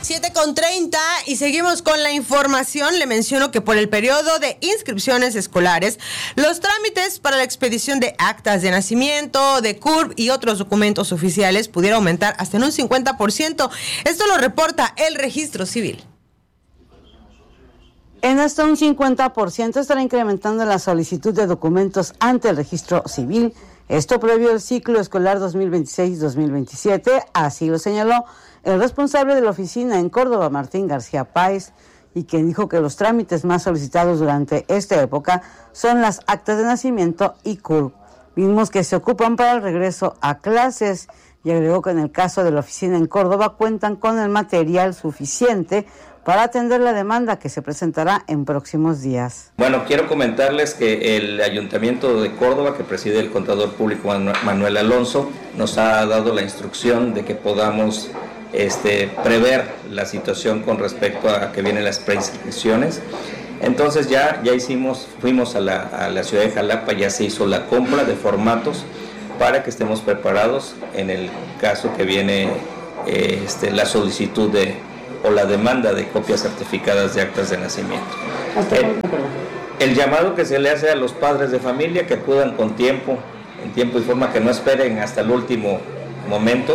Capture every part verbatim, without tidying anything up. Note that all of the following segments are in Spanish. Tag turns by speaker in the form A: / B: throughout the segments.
A: siete con treinta y seguimos con la información. Le menciono que por el periodo de inscripciones escolares, los trámites para la expedición de actas de nacimiento, de C U R P y otros documentos oficiales pudiera aumentar hasta en un cincuenta por ciento. Esto lo reporta el Registro Civil.
B: En hasta un cincuenta por ciento estará incrementando la solicitud de documentos ante el Registro Civil. Esto previo al ciclo escolar dos mil veintiséis dos mil veintisiete, así lo señaló el responsable de la oficina en Córdoba, Martín García Páez, y quien dijo que los trámites más solicitados durante esta época son las actas de nacimiento y C U R P, mismos que se ocupan para el regreso a clases, y agregó que en el caso de la oficina en Córdoba cuentan con el material suficiente para atender la demanda que se presentará en próximos días.
C: Bueno, quiero comentarles que el Ayuntamiento de Córdoba, que preside el contador público Manuel Alonso, nos ha dado la instrucción de que podamos este, prever la situación con respecto a que vienen las preinscripciones. Entonces ya, ya hicimos, fuimos a la, a la ciudad de Jalapa, ya se hizo la compra de formatos para que estemos preparados en el caso que viene eh, este, la solicitud de o la demanda de copias certificadas de actas de nacimiento. El, el llamado que se le hace a los padres de familia que acudan con tiempo, en tiempo y forma, que no esperen hasta el último momento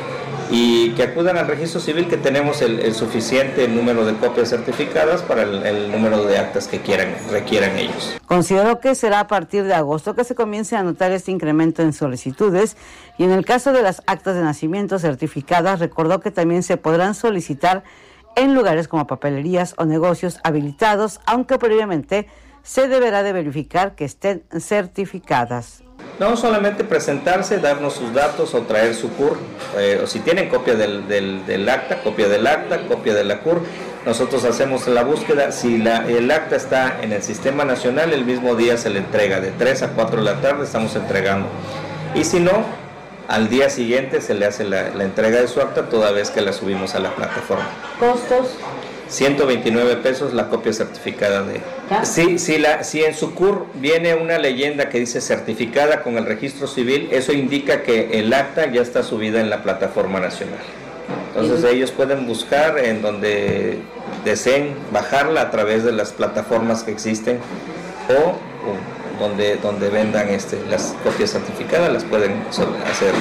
C: y que acudan al registro civil, que tenemos el, el suficiente número de copias certificadas para el, el número de actas que quieran, requieran ellos.
B: Consideró que será a partir de agosto que se comience a notar este incremento en solicitudes, y en el caso de las actas de nacimiento certificadas, recordó que también se podrán solicitar en lugares como papelerías o negocios habilitados, aunque previamente se deberá de verificar que estén certificadas.
C: No solamente presentarse, darnos sus datos o traer su C U R P, eh, o si tienen copia del, del, del acta, copia del acta, copia de la C U R P, nosotros hacemos la búsqueda. Si la, el acta está en el Sistema Nacional, el mismo día se le entrega, de tres a cuatro de la tarde estamos entregando. Y si no, al día siguiente se le hace la, la entrega de su acta, toda vez que la subimos a la plataforma.
B: ¿Costos?
C: ciento veintinueve pesos la copia certificada de... Sí, sí, la, si en su C U R P viene una leyenda que dice certificada con el registro civil, eso indica que el acta ya está subida en la plataforma nacional. Entonces ellos pueden buscar en donde deseen bajarla a través de las plataformas que existen, o, o donde, donde vendan este, las copias certificadas, las pueden hacer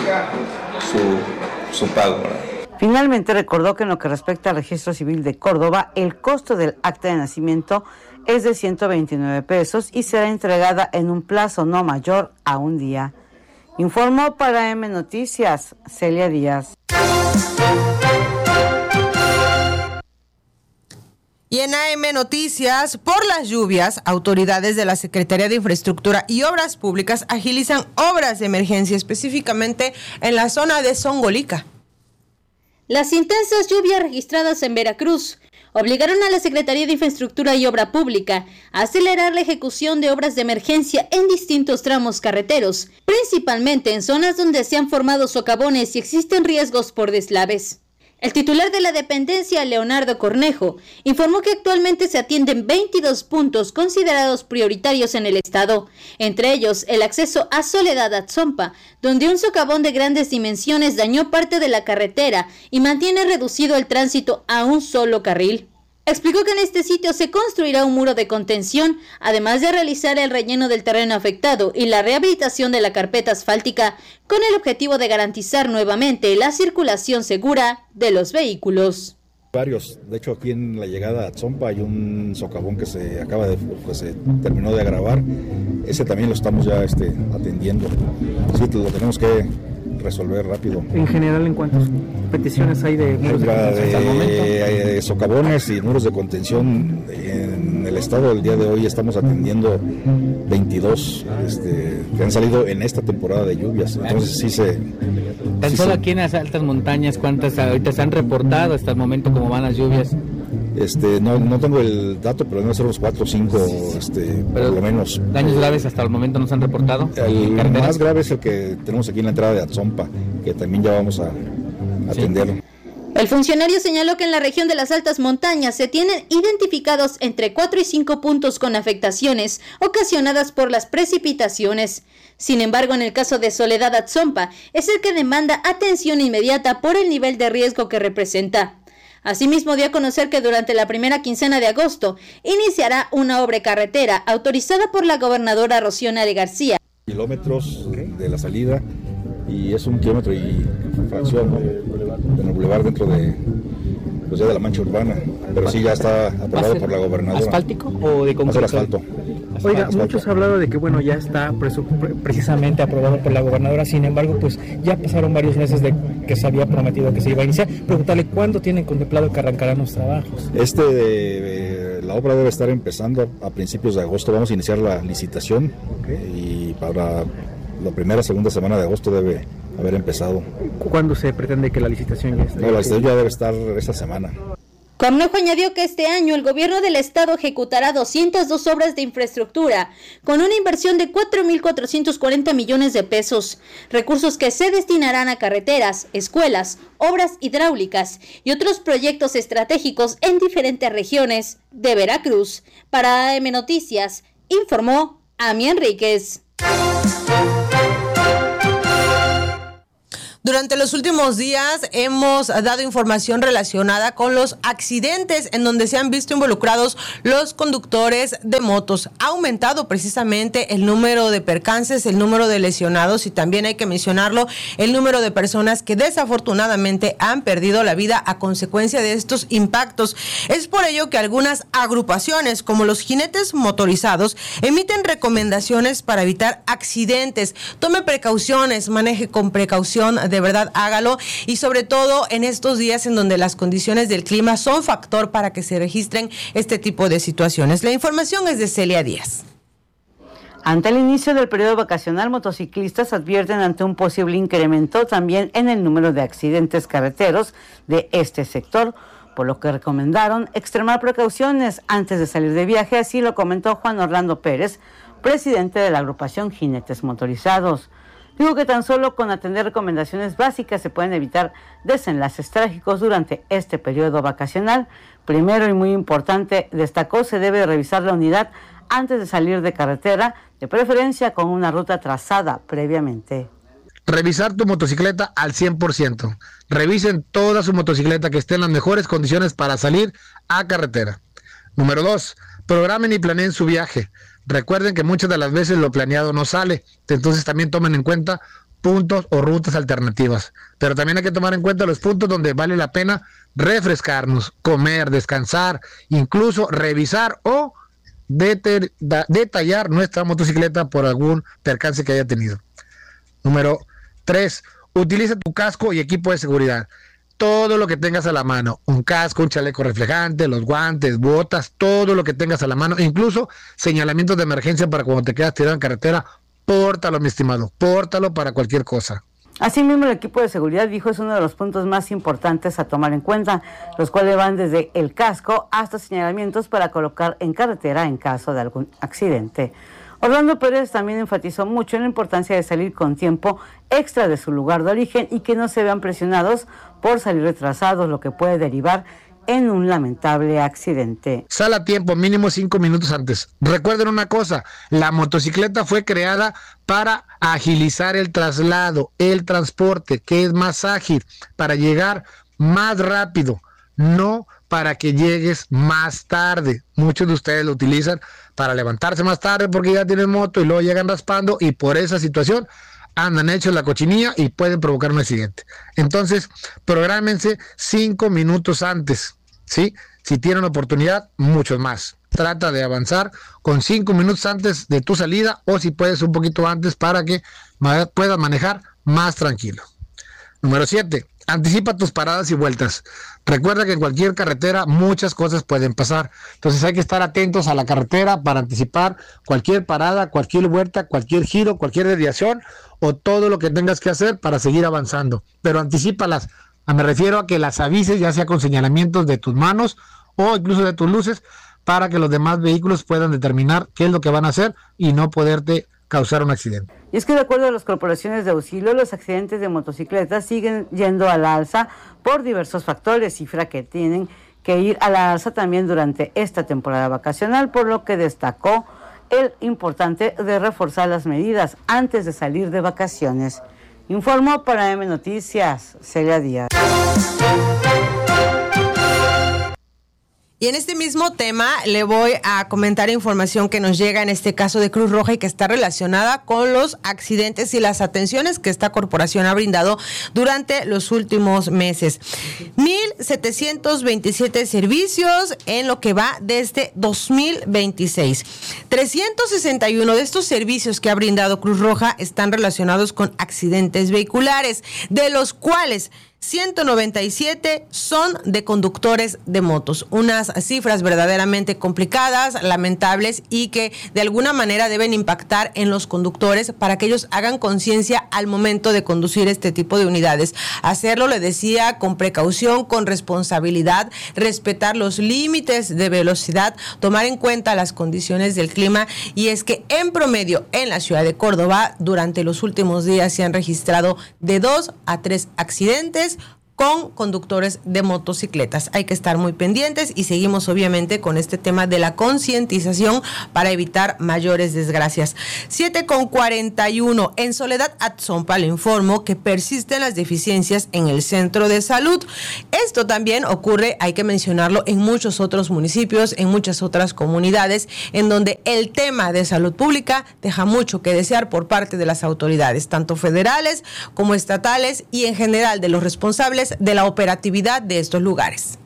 C: su, su pago, ¿verdad?
B: Finalmente recordó que en lo que respecta al Registro Civil de Córdoba, el costo del acta de nacimiento es de ciento veintinueve pesos y será entregada en un plazo no mayor a un día. Informó para M Noticias, Celia Díaz.
A: Y en A M Noticias, por las lluvias, autoridades de la Secretaría de Infraestructura y Obras Públicas agilizan obras de emergencia, específicamente en la zona de Zongolica.
D: Las intensas lluvias registradas en Veracruz obligaron a la Secretaría de Infraestructura y Obra Pública a acelerar la ejecución de obras de emergencia en distintos tramos carreteros, principalmente en zonas donde se han formado socavones y existen riesgos por deslaves. El titular de la dependencia, Leonardo Cornejo, informó que actualmente se atienden veintidós puntos considerados prioritarios en el estado, entre ellos el acceso a Soledad Atzompa, donde un socavón de grandes dimensiones dañó parte de la carretera y mantiene reducido el tránsito a un solo carril. Explicó que en este sitio se construirá un muro de contención, además de realizar el relleno del terreno afectado y la rehabilitación de la carpeta asfáltica, con el objetivo de garantizar nuevamente la circulación segura de los vehículos.
E: Varios, de hecho aquí en la llegada a Atzompa hay un socavón que se acaba de, pues se terminó de agravar, ese también lo estamos ya este, atendiendo, sí, lo tenemos que resolver rápido.
F: En general, ¿en cuántas peticiones hay de muros de contención hasta el momento?
E: De socavones y muros de contención en el estado del día de hoy estamos atendiendo veintidós este, que han salido en esta temporada de lluvias, entonces sí se...
F: Tan
E: sí
F: solo
E: se,
F: aquí en las altas montañas, ¿cuántas ahorita se han reportado hasta el momento cómo van las lluvias?
E: Este, no, no tengo el dato, pero deben ser los cuatro o cinco, este, por lo menos.
F: ¿Daños graves hasta el momento no se han reportado?
E: El más grave es el que tenemos aquí en la entrada de Atzompa, que también ya vamos a, a
F: sí.
E: atender.
D: El funcionario señaló que en la región de las altas montañas se tienen identificados entre cuatro y cinco puntos con afectaciones ocasionadas por las precipitaciones. Sin embargo, en el caso de Soledad Atzompa, es el que demanda atención inmediata por el nivel de riesgo que representa. Asimismo, dio a conocer que durante la primera quincena de agosto iniciará una obra carretera autorizada por la gobernadora Rocío Nale García.
E: Kilómetros de la salida y es un kilómetro y fracción, ¿no? En el bulevar dentro de, pues ya de la mancha urbana, pero sí ya está aprobado por la gobernadora.
F: ¿Asfáltico o de concreto?
E: asfalto.
F: Oiga, asfalto. Muchos han hablado de que bueno, ya está precisamente aprobado por la gobernadora, sin embargo, pues ya pasaron varios meses de que se había prometido que se iba a iniciar. Preguntarle cuándo tienen contemplado que arrancarán los trabajos.
E: Este, eh, la obra debe estar empezando a principios de agosto, vamos a iniciar la licitación, okay. Y para la primera, segunda semana de agosto debe haber empezado.
F: ¿Cuándo se pretende que la licitación ya esté?
E: No, la licitación ya debe estar esta semana.
D: Cornejo añadió que este año el gobierno del estado ejecutará doscientas dos obras de infraestructura con una inversión de cuatro mil cuatrocientos cuarenta millones de pesos, recursos que se destinarán a carreteras, escuelas, obras hidráulicas y otros proyectos estratégicos en diferentes regiones de Veracruz. Para A M Noticias, informó Ami Enríquez.
A: Durante los últimos días hemos dado información relacionada con los accidentes en donde se han visto involucrados los conductores de motos. Ha aumentado precisamente el número de percances, el número de lesionados y también hay que mencionarlo, el número de personas que desafortunadamente han perdido la vida a consecuencia de estos impactos. Es por ello que algunas agrupaciones como los jinetes motorizados emiten recomendaciones para evitar accidentes. Tome precauciones, maneje con precaución, de verdad hágalo y sobre todo en estos días en donde las condiciones del clima son factor para que se registren este tipo de situaciones. La información es de Celia Díaz.
B: Ante el inicio del periodo vacacional, motociclistas advierten ante un posible incremento también en el número de accidentes carreteros de este sector, por lo que recomendaron extremar precauciones antes de salir de viaje, así lo comentó Juan Orlando Pérez, presidente de la agrupación Jinetes Motorizados. Digo que tan solo con atender recomendaciones básicas se pueden evitar desenlaces trágicos durante este periodo vacacional. Primero y muy importante, destacó, se debe revisar la unidad antes de salir de carretera, de preferencia con una ruta trazada previamente.
G: Revisar tu motocicleta al cien por ciento. Revisen toda su motocicleta que esté en las mejores condiciones para salir a carretera. Número dos, programen y planeen su viaje. Recuerden que muchas de las veces lo planeado no sale, entonces también tomen en cuenta puntos o rutas alternativas. Pero también hay que tomar en cuenta los puntos donde vale la pena refrescarnos, comer, descansar, incluso revisar o deter, da, detallar nuestra motocicleta por algún percance que haya tenido. Número tres, utiliza tu casco y equipo de seguridad. Todo lo que tengas a la mano, un casco, un chaleco reflejante, los guantes, botas, todo lo que tengas a la mano, incluso señalamientos de emergencia para cuando te quedas tirado en carretera, pórtalo, mi estimado, pórtalo para cualquier cosa.
B: Asimismo, el equipo de seguridad dijo es uno de los puntos más importantes a tomar en cuenta, los cuales van desde el casco hasta señalamientos para colocar en carretera en caso de algún accidente. Orlando Pérez también enfatizó mucho en la importancia de salir con tiempo extra de su lugar de origen y que no se vean presionados por salir retrasados, lo que puede derivar en un lamentable accidente.
G: Sal a tiempo, mínimo cinco minutos antes. Recuerden una cosa, la motocicleta fue creada para agilizar el traslado, el transporte, que es más ágil, para llegar más rápido, no para que llegues más tarde. Muchos de ustedes lo utilizan para levantarse más tarde porque ya tienen moto y luego llegan raspando y por esa situación andan hechos la cochinilla y pueden provocar un accidente. Entonces, prográmense cinco minutos antes, ¿sí? Si tienen oportunidad, muchos más. Trata de avanzar con cinco minutos antes de tu salida o si puedes un poquito antes para que puedas manejar más tranquilo. Número siete. Anticipa tus paradas y vueltas. Recuerda que en cualquier carretera muchas cosas pueden pasar. Entonces hay que estar atentos a la carretera para anticipar cualquier parada, cualquier vuelta, cualquier giro, cualquier desviación o todo lo que tengas que hacer para seguir avanzando. Pero anticípalas. Me refiero a que las avises, ya sea con señalamientos de tus manos o incluso de tus luces, para que los demás vehículos puedan determinar qué es lo que van a hacer y no poderte causar un accidente.
B: Y es que de acuerdo a las corporaciones de auxilio, los accidentes de motocicletas siguen yendo a la alza por diversos factores, cifra que tienen que ir a la alza también durante esta temporada vacacional, por lo que destacó el importante de reforzar las medidas antes de salir de vacaciones. Informó para M Noticias, Celia Díaz.
A: Y en este mismo tema le voy a comentar información que nos llega en este caso de Cruz Roja y que está relacionada con los accidentes y las atenciones que esta corporación ha brindado durante los últimos meses. mil setecientos veintisiete servicios en lo que va desde dos mil veintiséis. trescientos sesenta y uno de estos servicios que ha brindado Cruz Roja están relacionados con accidentes vehiculares, de los cuales ciento noventa y siete son de conductores de motos. Unas cifras verdaderamente complicadas, lamentables y que de alguna manera deben impactar en los conductores para que ellos hagan conciencia al momento de conducir este tipo de unidades. Hacerlo, le decía, con precaución, con responsabilidad, respetar los límites de velocidad, tomar en cuenta las condiciones del clima. Y es que en promedio en la ciudad de Córdoba durante los últimos días se han registrado de dos a tres accidentes con conductores de motocicletas. Hay que estar muy pendientes y seguimos obviamente con este tema de la concientización para evitar mayores desgracias. siete con cuarenta y uno. En Soledad Atzompa le informo que persisten las deficiencias en el centro de salud. Esto también ocurre, hay que mencionarlo, en muchos otros municipios, en muchas otras comunidades, en donde el tema de salud pública deja mucho que desear por parte de las autoridades, tanto federales como estatales y en general de los responsables de la operatividad de estos lugares.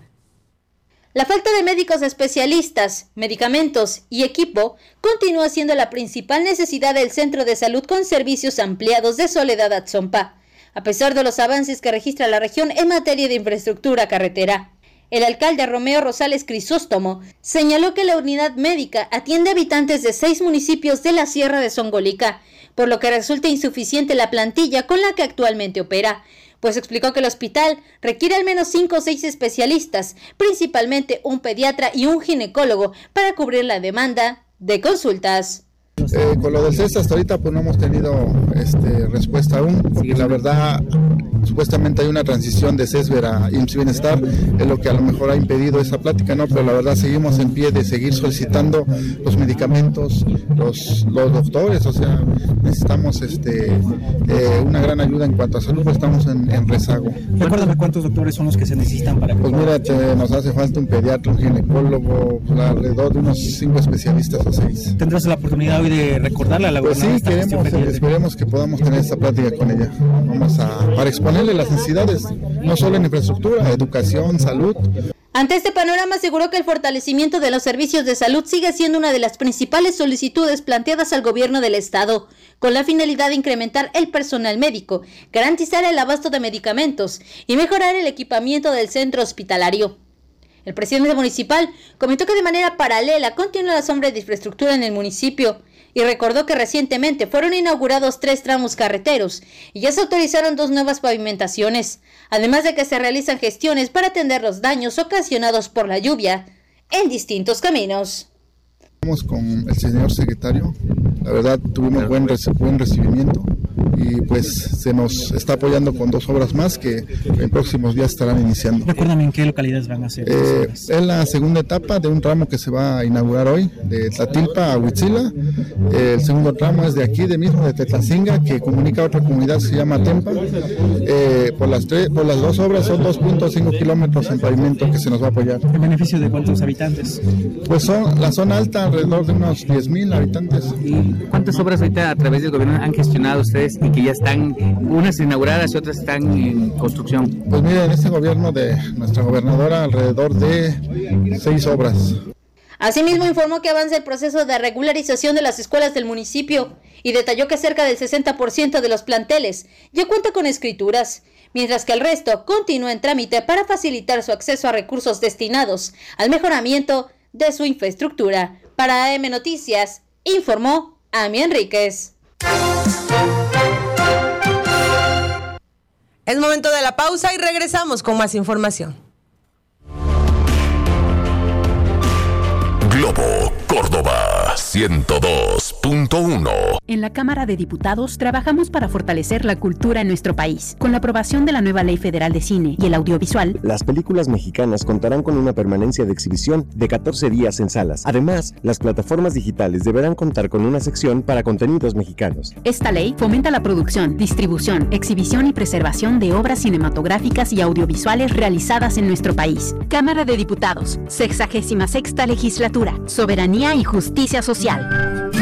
D: La falta de médicos especialistas, medicamentos y equipo continúa siendo la principal necesidad del centro de salud con servicios ampliados de Soledad Atzompa, a pesar de los avances que registra la región en materia de infraestructura carretera. El alcalde Romeo Rosales Crisóstomo señaló que la unidad médica atiende habitantes de seis municipios de la Sierra de Zongolica, por lo que resulta insuficiente la plantilla con la que actualmente opera, pues explicó que el hospital requiere al menos cinco o seis especialistas, principalmente un pediatra y un ginecólogo, para cubrir la demanda de consultas.
H: Eh, con lo del C E S hasta ahorita pues no hemos tenido este, respuesta aún, porque la verdad supuestamente hay una transición de CESBER a I M S S Bienestar, es lo que a lo mejor ha impedido esa plática, ¿no? Pero la verdad seguimos en pie de seguir solicitando los medicamentos, los, los doctores, o sea, necesitamos este, eh, una gran ayuda en cuanto a salud, pues estamos en, en rezago.
F: Recuérdame cuántos doctores son los que se necesitan para que...
H: Pues mira, te, nos hace falta un pediatra, un ginecólogo, pues, alrededor de unos cinco especialistas o seis.
F: ¿Tendrás la oportunidad hoy de recordarle a la
H: Pues sí, queremos, esperemos que podamos tener esta plática con ella. Vamos a, para exponerle las necesidades, no solo en infraestructura, educación, salud.
D: Ante este panorama aseguró que el fortalecimiento de los servicios de salud sigue siendo una de las principales solicitudes planteadas al gobierno del estado, con la finalidad de incrementar el personal médico, garantizar el abasto de medicamentos y mejorar el equipamiento del centro hospitalario. El presidente municipal comentó que de manera paralela continúa las obras de infraestructura en el municipio y recordó que recientemente fueron inaugurados tres tramos carreteros y ya se autorizaron dos nuevas pavimentaciones, además de que se realizan gestiones para atender los daños ocasionados por la lluvia en distintos caminos.
H: Estamos con el señor secretario, la verdad tuvimos buen, buen recibimiento y pues se nos está apoyando con dos obras más que en próximos días estarán iniciando.
F: Recuérdame en qué localidades van a hacer.
H: Eh, es la segunda etapa de un tramo que se va a inaugurar hoy, de Tlatilpa a Huitzila. Eh, el segundo tramo es de aquí, de mismo, de Tetlacinga, que comunica a otra comunidad que se llama Tempa. Eh, por, las tres, por las dos obras son dos punto cinco kilómetros en pavimento que se nos va a apoyar.
F: ¿En beneficio de cuántos habitantes?
H: Pues son la zona alta, alrededor de unos diez mil habitantes.
I: ¿Y cuántas obras ahorita a través del gobierno han gestionado ustedes y que ya están, unas inauguradas y otras están en construcción?
H: Pues mire, en este gobierno de nuestra gobernadora alrededor de seis obras.
D: Asimismo informó que avanza el proceso de regularización de las escuelas del municipio y detalló que cerca del sesenta por ciento de los planteles ya cuenta con escrituras, mientras que el resto continúa en trámite para facilitar su acceso a recursos destinados al mejoramiento de su infraestructura. Para A M Noticias, informó Ami Enríquez.
A: Es momento de la pausa y regresamos con más información.
J: Globo Córdoba. ciento dos punto uno.
K: En la Cámara de Diputados trabajamos para fortalecer la cultura en nuestro país. Con la aprobación de la nueva Ley Federal de Cine y el Audiovisual,
L: las películas mexicanas contarán con una permanencia de exhibición de catorce días en salas. Además, las plataformas digitales deberán contar con una sección para contenidos mexicanos.
K: Esta ley fomenta la producción, distribución, exhibición y preservación de obras cinematográficas y audiovisuales realizadas en nuestro país. Cámara de Diputados, sexagésima sexta legislatura, Soberanía y Justicia Social.